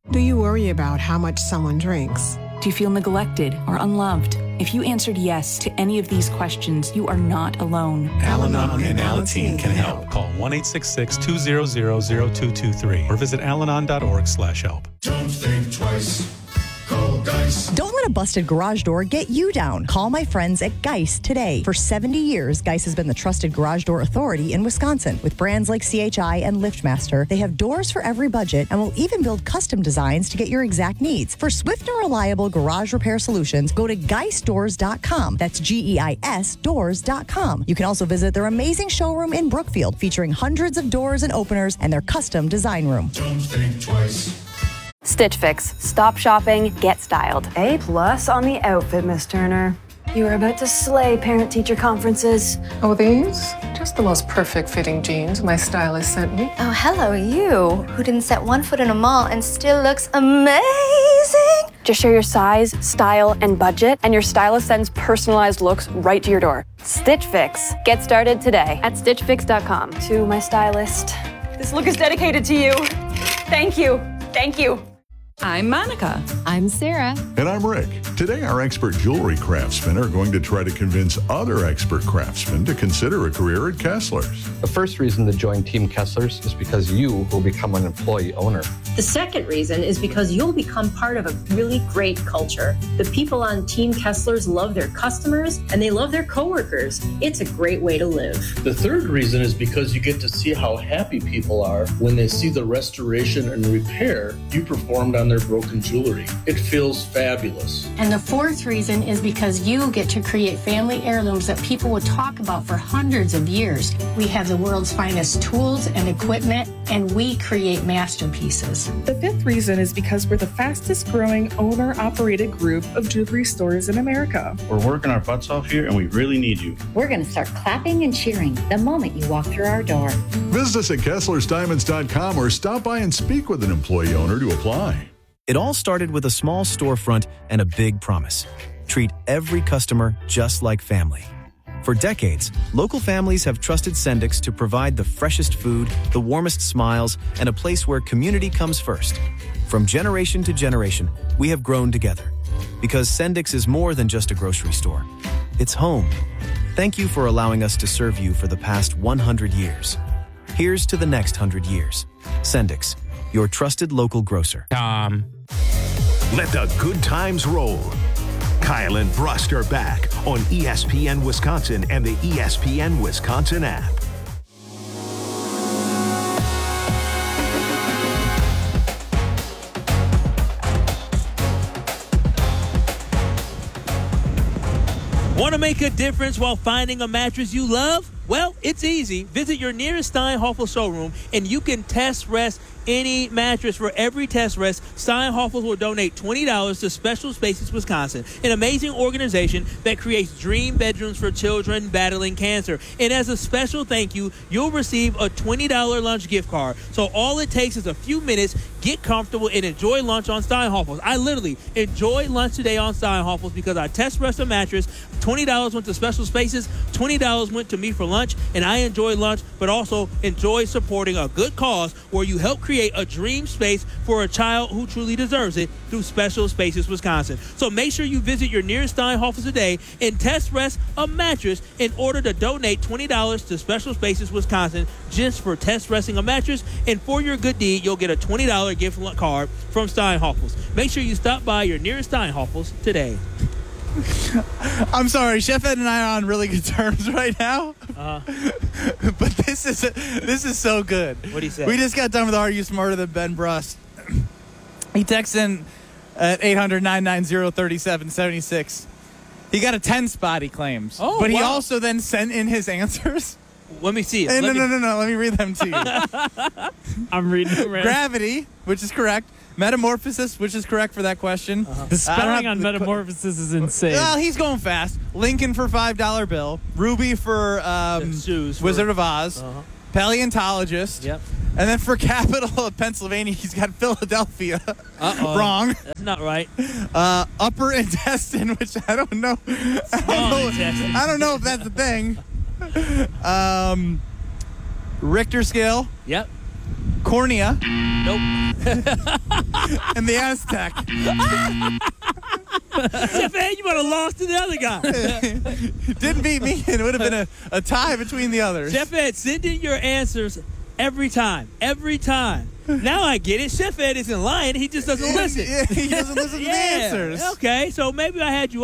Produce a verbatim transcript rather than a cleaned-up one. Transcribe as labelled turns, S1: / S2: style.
S1: Do you worry about how much someone drinks?
S2: Do you feel neglected or unloved? If you answered yes to any of these questions, you are not alone.
S3: Al-Anon and Alateen can help. Call one eight six six, two zero zero, zero two two three or visit alanon.org slash help.
S4: Don't think twice. Call Geist.
S5: Don't let a busted garage door get you down. Call my friends at Geist today. For seventy years, Geist has been the trusted garage door authority in Wisconsin. With brands like C H I and LiftMaster, they have doors for every budget and will even build custom designs to get your exact needs. For swift and reliable garage repair solutions, go to geist doors dot com. That's G E I S doors dot com. You can also visit their amazing showroom in Brookfield, featuring hundreds of doors and openers and their custom design room.
S4: Don't think twice.
S6: Stitch Fix. Stop shopping, get styled.
S7: A plus on the outfit, Miss Turner. You were about to slay parent-teacher conferences.
S8: Oh, these? Just the most perfect fitting jeans my stylist sent me.
S9: Oh, hello, you, who didn't set one foot in a mall and still looks amazing.
S6: Just share your size, style, and budget, and your stylist sends personalized looks right to your door. Stitch Fix. Get started today at stitch fix dot com.
S7: To my stylist, this look is dedicated to you. Thank you. Thank you.
S2: I'm Monica.
S10: I'm Sarah.
S4: And I'm Rick. Today, our expert jewelry craftsmen are going to try to convince other expert craftsmen to consider a career at Kessler's.
S11: The first reason to join Team Kessler's is because you will become an employee owner.
S12: The second reason is because you'll become part of a really great culture. The people on Team Kessler's love their customers and they love their coworkers. It's a great way to live.
S13: The third reason is because you get to see how happy people are when they see the restoration and repair you performed on their broken jewelry. It feels fabulous.
S14: And the fourth reason is because you get to create family heirlooms that people will talk about for hundreds of years. We have the world's finest tools and equipment, and we create masterpieces.
S15: The fifth reason is because we're the fastest growing owner-operated group of jewelry stores in America.
S16: We're working our butts off here, and we really need you.
S17: We're going to start clapping and cheering the moment you walk through our door.
S4: Visit us at Kessler's Diamonds dot com or stop by and speak with an employee owner to apply.
S18: It all started with a small storefront and a big promise. Treat every customer just like family. For decades, local families have trusted Sendix to provide the freshest food, the warmest smiles, and a place where community comes first. From generation to generation, we have grown together. Because Sendix is more than just a grocery store. It's home. Thank you for allowing us to serve you for the past one hundred years. Here's to the next one hundred years. Sendix, your trusted local grocer.
S19: Um... Let the good times roll. Kyle and Brust are back on E S P N Wisconsin and the E S P N Wisconsin app.
S20: Want to make a difference while finding a mattress you love? Well, it's easy. Visit your nearest Steinhoffel showroom and you can test rest any mattress. For every test rest, Steinhoffel will donate twenty dollars to Special Spaces Wisconsin, an amazing organization that creates dream bedrooms for children battling cancer. And as a special thank you, you'll receive a twenty dollars lunch gift card. So all it takes is a few minutes. Get comfortable and enjoy lunch on Steinhoffels. I literally enjoyed lunch today on Steinhoffels because I test rest a mattress. twenty dollars went to Special Spaces, twenty dollars went to me for lunch, and I enjoy lunch, but also enjoy supporting a good cause where you help create a dream space for a child who truly deserves it through Special Spaces Wisconsin. So make sure you visit your nearest Steinhoffels today and test rest a mattress in order to donate twenty dollars to Special Spaces Wisconsin just for test resting a mattress. And for your good deed, you'll get a twenty dollars gift card from Steinhoffels. Make sure you stop by your nearest Steinhoffels today.
S21: I'm sorry, Chef Ed and I are on really good terms right now.
S20: Uh,
S21: but this is this is so good.
S20: What do you say?
S21: We just got done with Are You Smarter Than Ben Brust? He texts in at eight hundred, nine nine zero, three seven seven six. He got a ten spot, he claims.
S20: Oh,
S21: but he
S20: wow.
S21: also then sent in his answers.
S20: Let me see it.
S21: Hey, no,
S20: me...
S21: no, no, no. Let me read them to you.
S22: I'm reading it right.
S21: Gravity, which is correct. Metamorphosis, which is correct for that question.
S22: Uh-huh. The spelling on metamorphosis is insane.
S21: Well, he's going fast. Lincoln for five dollar bill. Ruby for um,
S20: Shoes
S21: Wizard
S20: for...
S21: of Oz.
S20: Uh-huh.
S21: Paleontologist.
S20: Yep.
S21: And then for capital of Pennsylvania, he's got Philadelphia.
S20: Uh-oh.
S21: Wrong.
S20: That's not right.
S21: Uh, upper intestine, which I don't know. I don't know,
S20: intestine.
S21: I don't know if that's a thing. Um, Richter scale.
S20: Yep.
S21: Cornea.
S20: Nope.
S21: And the Aztec.
S20: Chef Ed, you would have lost to the other guy.
S21: Didn't beat me. It would have been a, a tie between the others.
S20: Chef Ed, send in your answers every time. Every time. Now I get it. Chef Ed isn't lying. He just doesn't listen.
S21: Yeah, he doesn't listen to
S20: yeah.
S21: the answers.
S20: Okay, so maybe I had you